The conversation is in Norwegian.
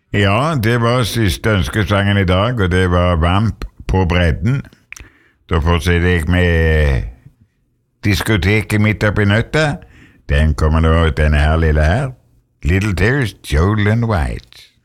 Ja, det var siste ønskesangen i dag, og det var Vamp på bredden. Da fortsetter jeg med diskoteket midt oppi nøtta. Den kommer nå, denne her lille her. Little Tears, Jolene White.